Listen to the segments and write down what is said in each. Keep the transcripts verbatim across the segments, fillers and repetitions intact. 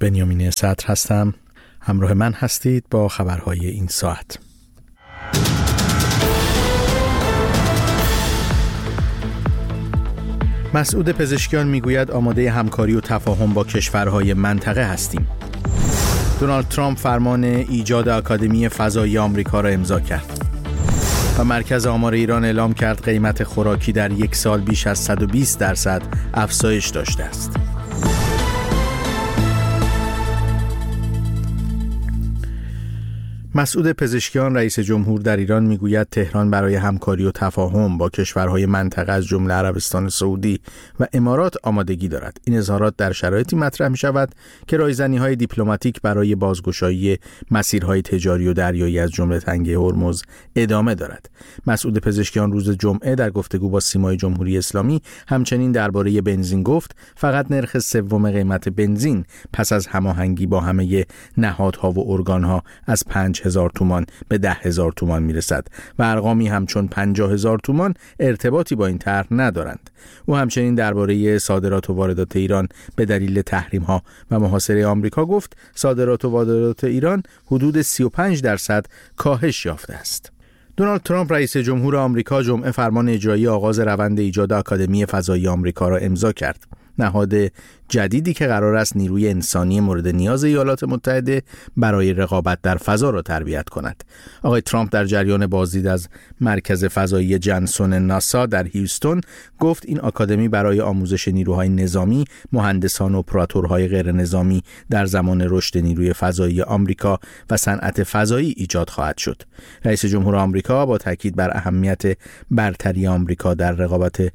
بنیامین صدر هستم. همراه من هستید با خبرهای این ساعت. مسعود پزشکیان میگوید آماده همکاری و تفاهم با کشورهای منطقه هستیم. دونالد ترامپ فرمان ایجاد آکادمی فضایی آمریکا را امضا کرد. و مرکز آمار ایران اعلام کرد قیمت خوراکی در یک سال بیش از صد و بیست درصد افزایش داشته است. مسعود پزشکیان رئیس جمهور در ایران میگوید تهران برای همکاری و تفاهم با کشورهای منطقه از جمله عربستان سعودی و امارات آمادگی دارد. این اظهارات در شرایطی مطرح می شود که رایزنی‌های دیپلماتیک برای بازگشایی مسیرهای تجاری و دریایی از جمله تنگه هرمز ادامه دارد. مسعود پزشکیان روز جمعه در گفتگو با سیمای جمهوری اسلامی همچنین درباره بنزین گفت فقط نرخ سوم قیمت بنزین پس از هماهنگی با همه نهادها و ارگانها از پنج هزار تومان به ده هزار تومان میرسد و ارقامی همچون پنجاه هزار تومان ارتباطی با این طرح ندارند. او همچنین درباره صادرات و واردات ایران به دلیل تحریم ها و محاصره آمریکا گفت صادرات و واردات ایران حدود سی و پنج درصد کاهش یافته است. دونالد ترامپ رئیس جمهور آمریکا جمعه فرمان اجرایی آغاز روند ایجاد آکادمی فضایی آمریکا را امضا کرد. نهاد جدیدی که قرار است نیروی انسانی مورد نیاز ایالات متحده برای رقابت در فضا را تربیت کند. آقای ترامپ در جریان بازدید از مرکز فضایی جنسون ناسا در هیوستون گفت این آکادمی برای آموزش نیروهای نظامی، مهندسان و اپراتورهای غیر نظامی در زمان رشد نیروی فضایی آمریکا و صنعت فضایی ایجاد خواهد شد. رئیس جمهور آمریکا با تاکید بر اهمیت برتری آمریکا در رقابت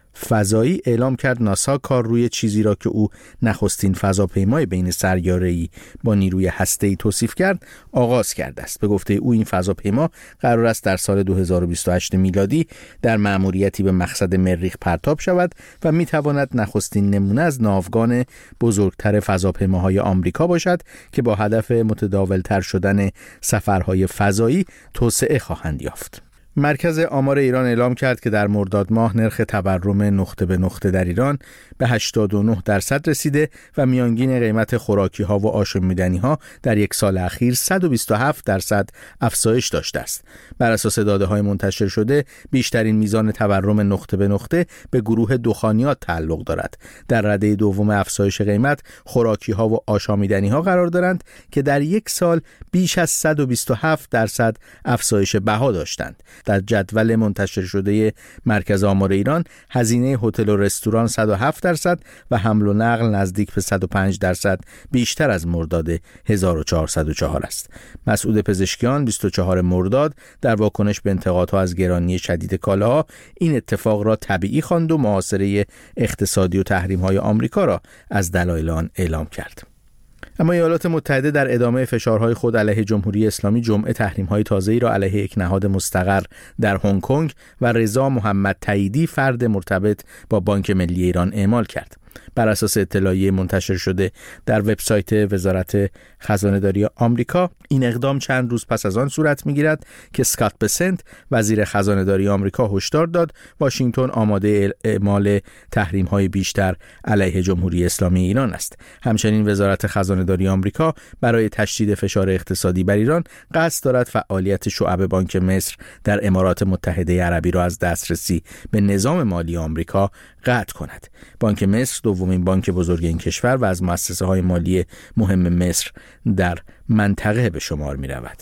فضایی اعلام کرد ناسا کار روی چیزی را که او نخستین فضاپیمای بین سیاره‌ای با نیروی هسته‌ای توصیف کرد آغاز کرده است. به گفته او این فضاپیما قرار است در سال دو هزار و بیست و هشت میلادی در مأموریتی به مقصد مریخ پرتاب شود و میتواند نخستین نمونه از ناوگان بزرگتر فضاپیماهای آمریکا باشد که با هدف متداولتر شدن سفرهای فضایی توسعه خواهند یافت. مرکز آمار ایران اعلام کرد که در مرداد ماه نرخ تورم نقطه به نقطه در ایران به هشتاد و نه درصد رسیده و میانگین قیمت خوراکی ها و آشامیدنی ها در یک سال اخیر صد و بیست و هفت درصد افزایش داشته است. بر اساس داده های منتشر شده بیشترین میزان تورم نقطه به نقطه به گروه دخانیات تعلق دارد. در رده دوم افزایش قیمت خوراکی ها و آشامیدنی ها قرار دارند که در یک سال بیش از صد و بیست و هفت درصد افزایش بها داشتند. در جدول منتشر شده مرکز آمار ایران هزینه هتل و رستوران صد و هفت درصد و حمل و نقل نزدیک به صد و پنج درصد بیشتر از مرداد هزار و چهارصد و چهار است. مسعود پزشکیان بیست و چهارم مرداد در واکنش به انتقادها از گرانی شدید کالاها این اتفاق را طبیعی خواند و محاصره اقتصادی و تحریم‌های آمریکا را از دلایل آن اعلام کرد. اما ایالات متحده در ادامه فشارهای خود علیه جمهوری اسلامی جمعه تحریم‌های تازه‌ای را علیه یک نهاد مستقر در هنگ کنگ و رضا محمد تاییدی فرد مرتبط با بانک ملی ایران اعمال کرد. بر اساس اطلاعیه منتشر شده در وبسایت وزارت خزانه‌داری آمریکا این اقدام چند روز پس از آن صورت می‌گیرد که اسکات بسنت وزیر خزانه‌داری آمریکا هشدار داد واشنگتن آماده اعمال تحریم‌های بیشتر علیه جمهوری اسلامی ایران است. همچنین وزارت خزانه‌داری آمریکا برای تشدید فشار اقتصادی بر ایران قصد دارد فعالیت شعب بانک مصر در امارات متحده عربی را از دسترسی به نظام مالی آمریکا قطع کند. بانک مصر دومین بانک بزرگ این کشور و از مؤسسه‌های مالی مهم مصر در منطقه به شمار می‌رود.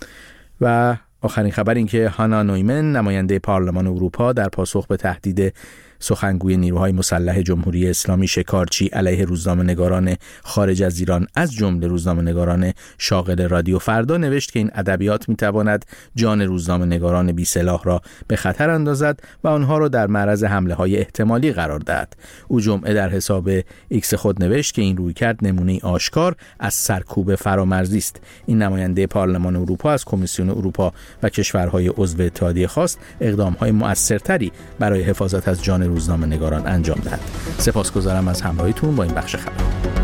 و آخرین خبر این که هانا نویمن نماینده پارلمان اروپا در پاسخ به تهدید سخنگوی نیروهای مسلح جمهوری اسلامی شکارچی علیه روزنامه‌نگاران خارج از ایران از جمله روزنامه‌نگاران شاغل رادیو فردا نوشت که این ادبیات می‌تواند جان روزنامه‌نگاران بی‌سلاح را به خطر اندازد و آنها را در معرض حمله‌های احتمالی قرار دهد. او جمعه در حساب ایکس خود نوشت که این رویکرد نمونه‌ای آشکار از سرکوب فرامرزی است. این نماینده پارلمان اروپا از کمیسیون اروپا و کشورهای عضو اتحادیه خواست اقدام‌های مؤثرتری برای حفاظت از جان روزنامه‌نگاران انجام دهد. سپاسگزارم از همراهیتون با این بخش خبر.